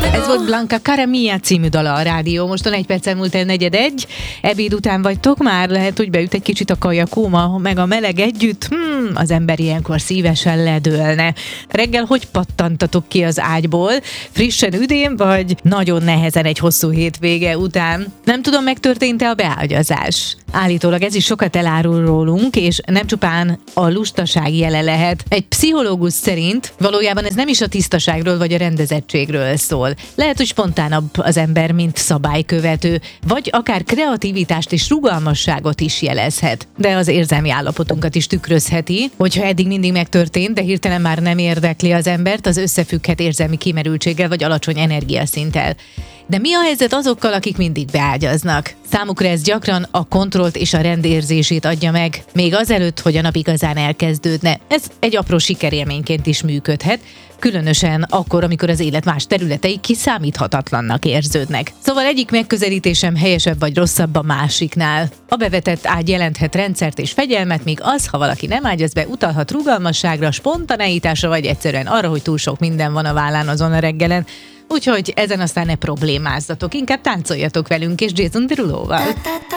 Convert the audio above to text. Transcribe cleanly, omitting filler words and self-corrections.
Ez volt Blanca Cara Mia című dala a rádió. Mostan 1 perccel múlt el 4:41. Ebéd után vagytok már, lehet, hogy beüt egy kicsit a kajakóma, meg a meleg együtt. Az ember ilyenkor szívesen ledőlne. Reggel hogy pattantatok ki az ágyból? Frissen üdén, vagy nagyon nehezen egy hosszú hétvége után? Nem tudom, megtörtént-e a beágyazás? Állítólag ez is sokat elárul rólunk, és nem csupán a lustaság jele lehet. Egy pszichológus szerint valójában ez nem is a tisztaságról vagy a rendezettségről szól. Lehet, hogy spontánabb az ember, mint szabálykövető, vagy akár kreativitást és rugalmasságot is jelezhet. De az érzelmi állapotunkat is tükrözheti, hogyha eddig mindig megtörtént, de hirtelen már nem érdekli az embert, az összefügghet érzelmi kimerültséggel vagy alacsony energiaszinttel. De mi a helyzet azokkal, akik mindig beágyaznak? Számukra ez gyakran a kontrollt és a rendérzését adja meg, még azelőtt, hogy a nap igazán elkezdődne. Ez egy apró sikerélményként is működhet, különösen akkor, amikor az élet más területei kiszámíthatatlannak érződnek. Szóval egyik megközelítésem helyesebb vagy rosszabb a másiknál. A bevetett ágy jelenthet rendszert és fegyelmet, míg az, ha valaki nem ágyaz be, utalhat rugalmasságra, spontaneitásra, vagy egyszerűen arra, hogy túl sok minden van a vállán azon a reggelen. Úgyhogy ezen aztán ne problémázzatok, inkább táncoljatok velünk és Jason Deruloval.